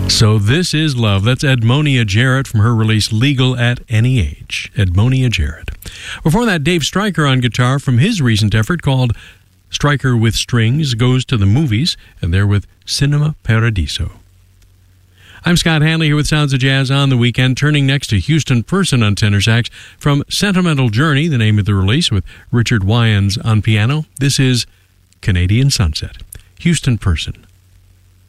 So This Is Love. That's Edmonia Jarrett from her release Legal at Any Age. Edmonia Jarrett. Before that, Dave Stryker on guitar from his recent effort called Stryker with Strings Goes to the Movies, and they're with Cinema Paradiso. I'm Scott Hanley here with Sounds of Jazz on the Weekend, turning next to Houston Person on tenor sax from Sentimental Journey, the name of the release, with Richard Wyans on piano. This is Canadian Sunset. Houston Person.